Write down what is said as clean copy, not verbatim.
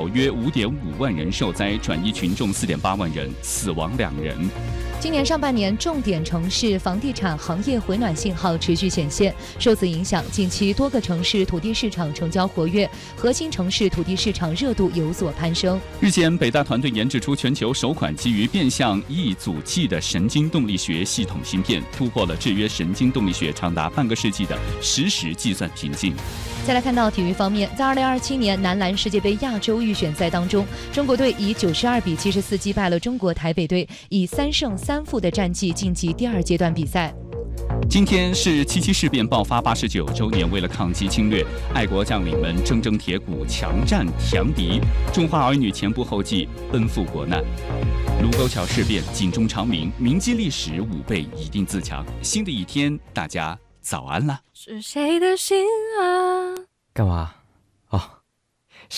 约5.5万人受灾，转移群众4.8万人，死亡2人。 今年上半年，重点城市房地产行业回暖信号持续显现。受此影响，近期多个城市土地市场成交活跃，核心城市土地市场热度有所攀升。 日前，北大团队研制出全球首款基于变相异阻剂的神经动力学系统芯片，突破了制约神经动力学长达半个世纪的实时计算瓶颈。 再来看到体育方面，在2027年男篮世界杯亚洲预选赛当中，中国队以92比74击败了中国台北队，以3胜3负的战绩晋级第2阶段比赛。 今天是7.7事变爆发89周年，为了抗击侵略，爱国将领们铮铮铁骨，强战强敌，中华儿女前仆后继，奔赴国难。卢沟桥事变警钟长鸣，铭记历史，5辈一定自强。新的一天，大家早安啦！ 是谁的心啊？ 干嘛？